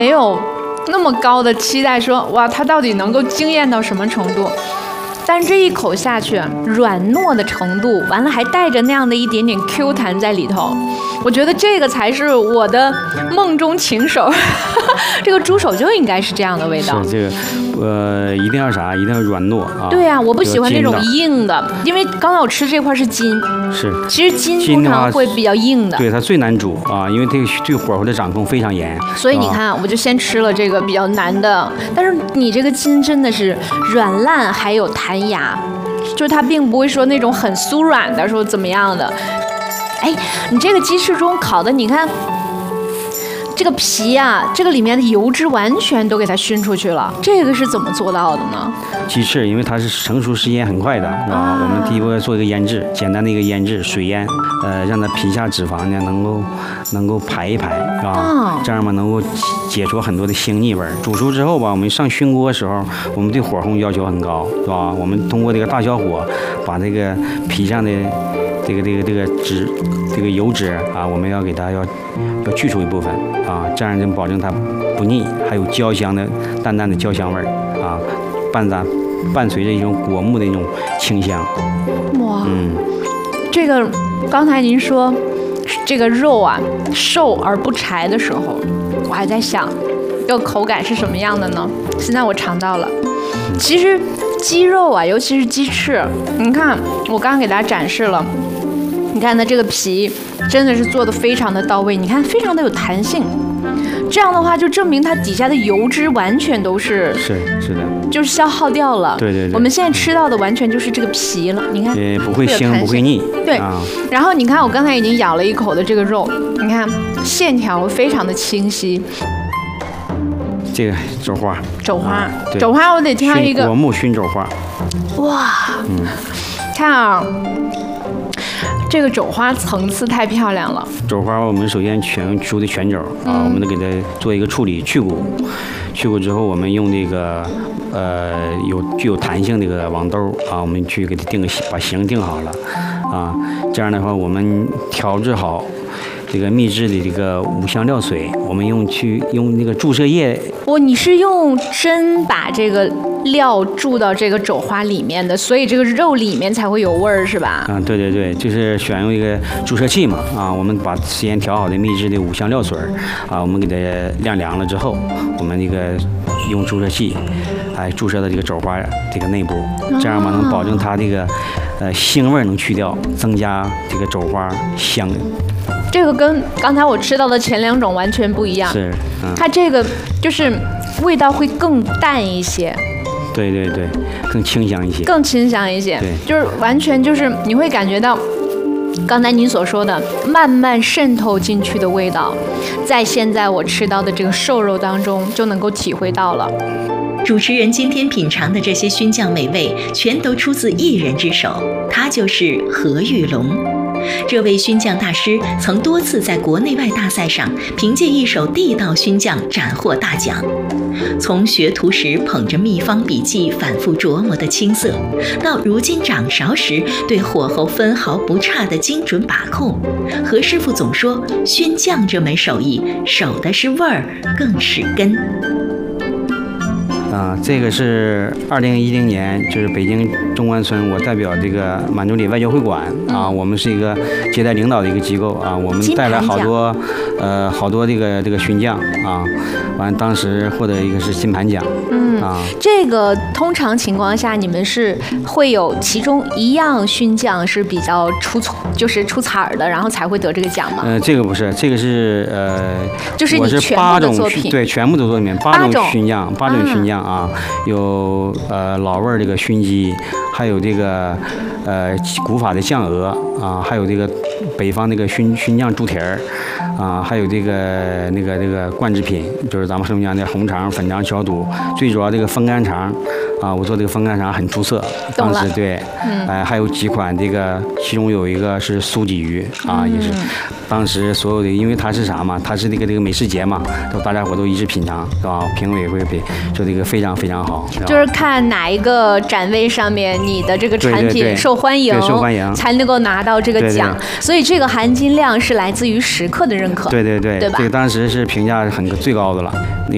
没有那么高的期待说，哇，它到底能够惊艳到什么程度？但是这一口下去，软糯的程度，完了还带着那样的一点点 Q 弹在里头，我觉得这个才是我的梦中情手。这个猪手就应该是这样的味道。 是这个，一定要啥？一定要软糯啊。 对啊，我不喜欢那种硬的，因为刚才我吃这块是筋。 是。 其实筋通常会比较硬的。 对，它最难煮啊，因为这个对火候的掌控非常严。 所以你看，我就先吃了这个比较难的，但是你这个筋真的是软烂还有弹牙，就是它并不会说那种很酥软的说怎么样的。哎，你这个鸡翅中烤的，你看。这个皮啊，这个里面的油脂完全都给它熏出去了，这个是怎么做到的呢？ 鸡翅因为它是成熟时间很快的，啊，我们第一步要做一个腌制，简单的一个腌制，水腌，让它皮下脂肪呢能够排一排，是吧？这样嘛能够解除很多的腥腻味。煮熟之后吧，我们上熏锅的时候，我们对火候要求很高，是吧？我们通过这个大小火，把这个皮上的这个油脂啊，我们要给它要去除一部分啊，这样能保证它不腻，还有焦香的淡淡的焦香味儿啊，伴随着一种果木的一种清香。 哇，这个刚才您说这个肉啊瘦而不柴的时候，我还在想这个口感是什么样的呢？现在我尝到了，其实鸡肉啊，尤其是鸡翅，你看我刚刚给大家展示了。你看它这个皮真的是做的非常的到位，你看非常的有弹性，这样的话就证明它底下的油脂完全都是的， 就是消耗掉了。 对， 我们现在吃到的完全就是这个皮了，你看， 不会腥不会腻。 对，然后你看我刚才已经咬了一口的这个肉，你看线条非常的清晰。 这个肘花， 肘花我得挑一个果木熏肘花。 哇，看啊。这个肘花层次太漂亮了。 肘花我们首先选出的全肘啊，我们得给它做一个处理，去骨之后，我们用这个具有弹性的一个网兜啊，我们去给它把形定好了啊，这样的话我们调制好这个秘制的这个五香料水，我们用那个注射液。 你是用针把这个料注到这个肘花里面的，所以这个肉里面才会有味儿，是吧？ 啊，对，就是选用一个注射器嘛，啊，我们把事先调好的秘制的五香料水，啊，我们给它晾凉了之后，我们这个用注射器，注射到这个肘花这个内部，这样嘛能保证它这个腥味能去掉，增加这个肘花香。 这个跟刚才我吃到的前两种完全不一样，它这个就是味道会更淡一些。 对，更清香一些。 对，就是完全就是你会感觉到刚才您所说的慢慢渗透进去的味道，在现在我吃到的这个瘦肉当中就能够体会到了。 主持人今天品尝的这些熏酱美味，全都出自一人之手，他就是何玉龙。这位熏酱大师曾多次在国内外大赛上凭借一手地道熏酱斩获大奖。从学徒时捧着秘方笔记反复琢磨的青涩，到如今掌勺时对火候分毫不差的精准把控，何师傅总说熏酱这门手艺守的是味儿，更是根。 这个是2010年，就是北京中关村，我代表这个满洲里外交会馆啊，我们是一个接待领导的一个机构啊，我们带来好多这个熏酱啊，完当时获得一个是金盘奖。 这个通常情况下你们是会有其中一样熏酱是比较出彩的，然后才会得这个奖吗？ 这个不是，这个是就是你全部的作品， 对，全部的作品8种熏酱啊，有老味这个熏鸡，还有这个古法的酱鹅啊，还有这个北方那个熏酱猪蹄儿啊，还有这个罐制品，就是咱们黑龙江的红肠、粉肠、小肚，最主要这个风干肠啊，我做这个风干肠很出色，当时对，还有几款这个，其中有一个是酥鲫鱼啊，也是当时所有的，因为它是啥嘛，它是这个美食节嘛，大家伙都一致品尝，是吧？评委会说这个非常非常好， 就是看哪一个展位上面你的这个产品受欢迎，才能够拿到这个奖，所以这个含金量是来自于食客的认可， 对， 对吧？ 这个当时是评价最高的了。